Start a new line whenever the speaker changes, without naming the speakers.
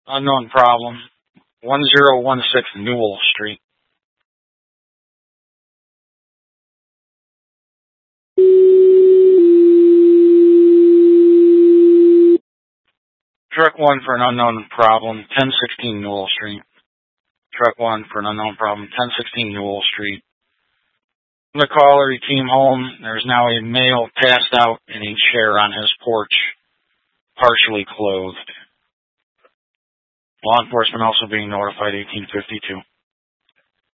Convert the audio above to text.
Unknown problem. 1016 Newell Street. Truck 1 for an unknown problem. 1016 Newell Street. Truck 1 for an unknown problem. 1016 Newell Street. The caller, he came home. There's now a male passed out in a chair on his porch, partially clothed. Law enforcement also being notified, 1852.